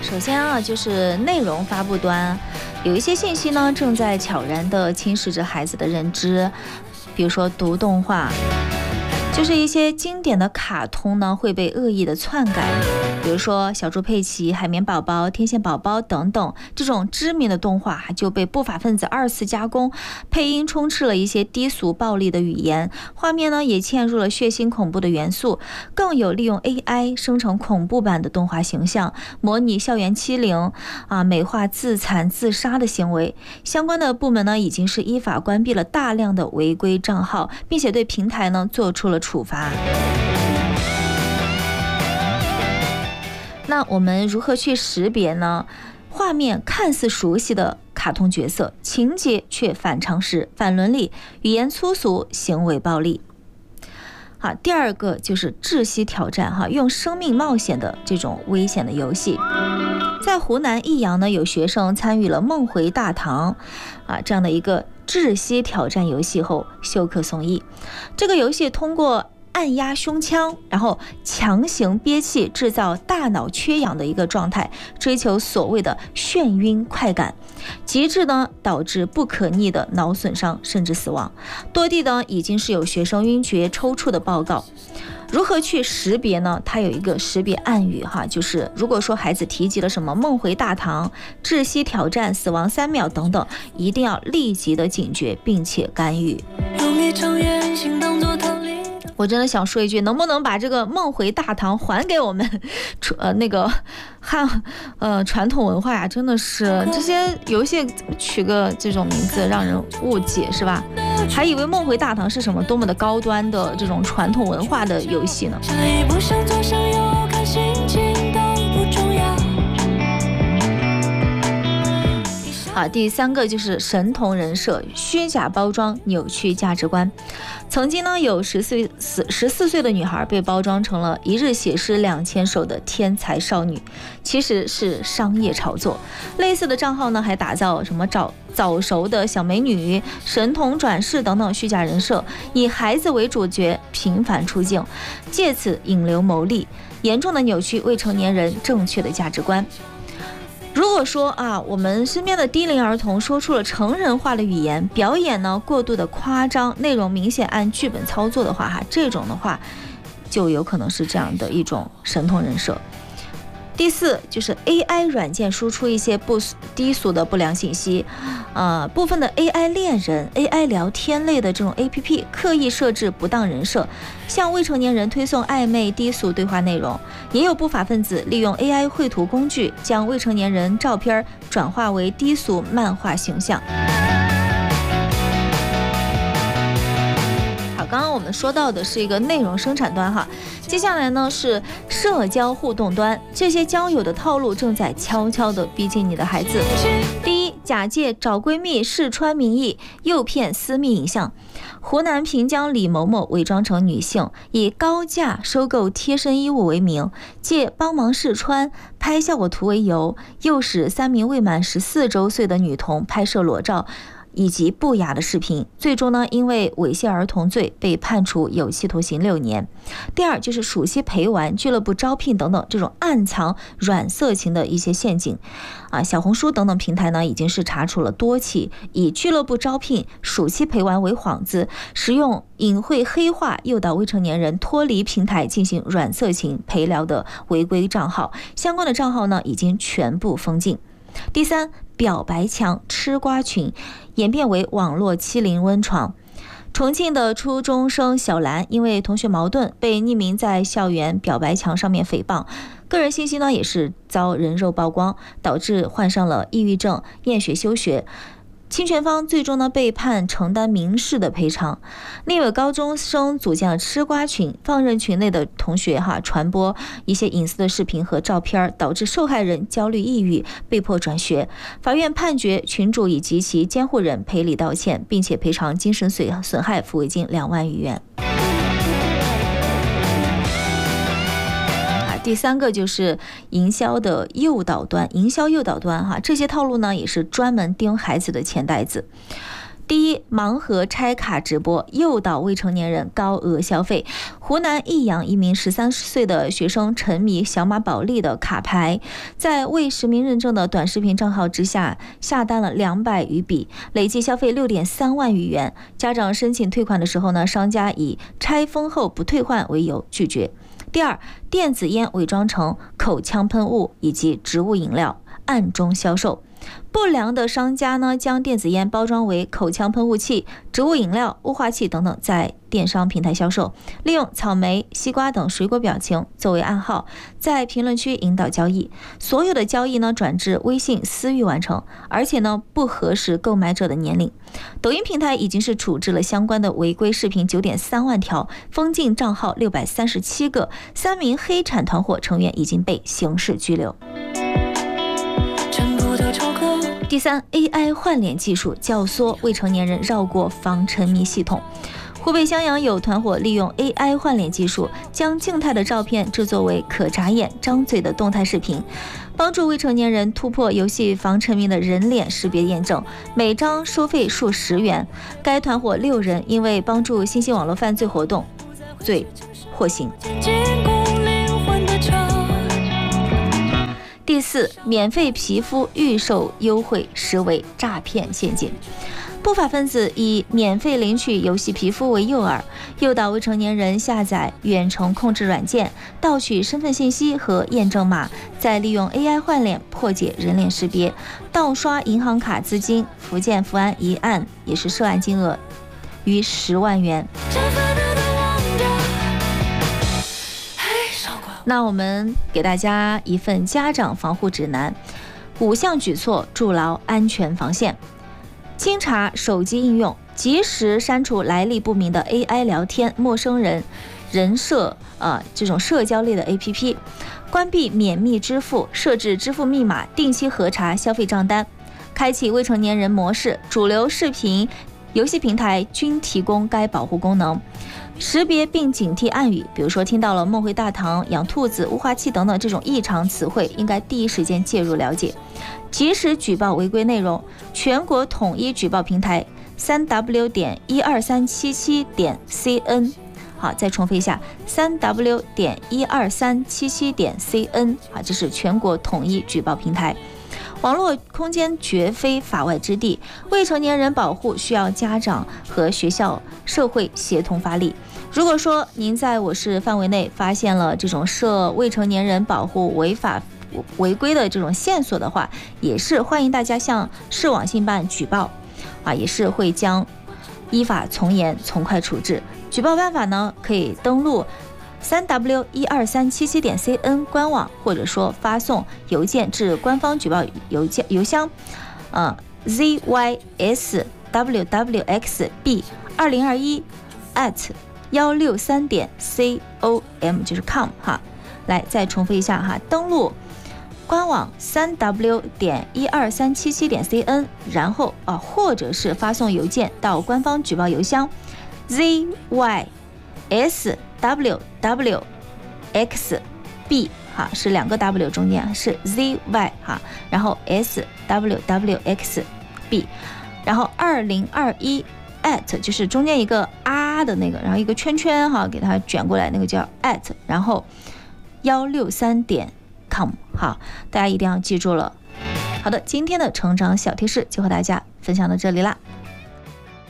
首先啊，就是内容发布端，有一些信息呢正在悄然地侵蚀着孩子的认知，比如说读动画。就是一些经典的卡通呢会被恶意的篡改，比如说小猪佩奇、海绵宝宝、天线宝宝等等，这种知名的动画就被不法分子二次加工，配音充斥了一些低俗暴力的语言，画面呢也嵌入了血腥恐怖的元素，更有利用 AI 生成恐怖版的动画形象，模拟校园欺凌美化自残自杀的行为。相关的部门呢已经是依法关闭了大量的违规账号，并且对平台呢做出了处罚。那我们如何去识别呢？画面看似熟悉的卡通角色，情节却反常识、反伦理，语言粗俗，行为暴力。第二个就是窒息挑战用生命冒险的这种危险的游戏。在湖南益阳呢，有学生参与了梦回大唐这样的一个窒息挑战游戏后休克送医。这个游戏通过按压胸腔，然后强行憋气，制造大脑缺氧的一个状态，追求所谓的眩晕快感，极致呢导致不可逆的脑损伤甚至死亡。多地呢已经是有学生晕厥抽搐的报告。如何去识别呢？它有一个识别暗语就是如果说孩子提及了什么梦回大唐、窒息挑战、死亡3秒等等，一定要立即的警觉并且干预。我真的想说一句，能不能把这个梦回大唐还给我们那个传统文化呀？真的是这些游戏取个这种名字让人误解，是吧？还以为梦回大唐是什么多么的高端的这种传统文化的游戏呢。第三个就是神童人设，虚假包装，扭曲价值观。曾经呢，有14岁的女孩被包装成了一日写诗2000首的天才少女，其实是商业炒作。类似的账号呢，还打造什么早熟的小美女、神童转世等等虚假人设，以孩子为主角频繁出镜，借此引流牟利，严重的扭曲未成年人正确的价值观。如果说我们身边的低龄儿童说出了成人化的语言，表演呢过度的夸张，内容明显按剧本操作的话这种的话就有可能是这样的一种神童人设。第四就是 AI 软件输出一些低俗的不良信息，部分的 AI 恋人、AI 聊天类的这种 APP 刻意设置不当人设，向未成年人推送暧昧低俗对话内容，也有不法分子利用 AI 绘图工具将未成年人照片转化为低俗漫画形象。刚刚我们说到的是一个内容生产端接下来呢是社交互动端，这些交友的套路正在悄悄地逼近你的孩子。第一，假借找闺蜜试穿名义诱骗私密影像。湖南平江李某某伪装成女性，以高价收购贴身衣物为名，借帮忙试穿、拍效果图为由，诱使3名未满14周岁的女童拍摄裸照以及不雅的视频，最终呢，因为猥亵儿童罪被判处有期徒刑6年。第二就是暑期陪玩、俱乐部招聘等等这种暗藏软色情的一些陷阱，小红书等等平台呢，已经是查处了多起以俱乐部招聘、暑期陪玩为幌子，使用隐晦黑化诱导未成年人脱离平台进行软色情陪聊的违规账号，相关的账号呢，已经全部封禁。第三，表白墙、吃瓜群演变为网络欺凌温床。重庆的初中生小兰因为同学矛盾被匿名在校园表白墙上面诽谤，个人信息呢也是遭人肉曝光，导致患上了抑郁症，厌学休学。侵权方最终呢被判承担民事的赔偿。另有高中生组建了吃瓜群，放任群内的同学传播一些隐私的视频和照片，导致受害人焦虑抑郁，被迫转学。法院判决群主以及其监护人赔礼道歉，并且赔偿精神损害抚慰金2万余元。第三个就是营销诱导端，这些套路呢也是专门盯孩子的钱袋子。 第一，盲盒拆卡直播诱导未成年人高额消费。湖南益阳一名13岁的学生沉迷小马宝莉的卡牌，在未实名认证的短视频账号之下下单了200余笔，累计消费6.3万余元。家长申请退款的时候呢，商家以拆封后不退换为由拒绝。第二，电子烟伪装成口腔喷雾以及植物饮料暗中销售。不良的商家呢，将电子烟包装为口腔喷雾器、植物饮料、雾化器等等，在电商平台销售，利用草莓、西瓜等水果表情作为暗号，在评论区引导交易。所有的交易呢，转至微信私域完成，而且呢，不核实购买者的年龄。抖音平台已经是处置了相关的违规视频9.3万条，封禁账号637个，3名黑产团伙成员已经被刑事拘留。第三 ，AI 换脸技术教唆未成年人绕过防沉迷系统。湖北襄阳有团伙利用 AI 换脸技术，将静态的照片制作为可眨眼、张嘴的动态视频，帮助未成年人突破游戏防沉迷的人脸识别验证，每张收费数10元。该团伙6人因为帮助新兴网络犯罪活动罪获刑。第四，免费皮肤预售优惠实为诈骗陷阱。不法分子以免费领取游戏皮肤为诱饵，诱导未成年人下载远程控制软件，盗取身份信息和验证码，再利用 AI 换脸破解人脸识别，盗刷银行卡资金。福建福安一案也是涉案金额逾10万元。那我们给大家一份家长防护指南，5项举措筑牢安全防线。清查手机应用，及时删除来历不明的 AI 聊天、陌生人、人设这种社交类的 APP， 关闭免密支付，设置支付密码，定期核查消费账单，开启未成年人模式，主流视频、游戏平台均提供该保护功能。识别并警惕暗语，比如说听到了梦回大唐、养兔子、雾化器等等这种异常词汇，应该第一时间介入了解，及时举报违规内容。全国统一举报平台3w.12377.cn。好，再重复一下3w.12377.cn。好，这是全国统一举报平台。网络空间绝非法外之地，未成年人保护需要家长和学校、社会协同发力。如果说您在我市范围内发现了这种涉未成年人保护违法违规的这种线索的话，也是欢迎大家向市网信办举报，也是会将依法从严从快处置。举报办法呢，可以登录3w12377.cn 官网，或者说发送邮件至官方举报邮箱zysb2021@163.com 就是 com 哈。来再重复一下哈，登录官網3w.12377.cn， 然后或者是发送邮件到官方举报邮箱 zyswwxb 哈，是2个 w 中间是 zy 哈，然后 swwxb， 然后2021 就是中间一个的那个，然后一个圈圈哈，给它卷过来，那个叫 然后163.com 好，大家一定要记住了。好的，今天的成长小贴士就和大家分享到这里啦。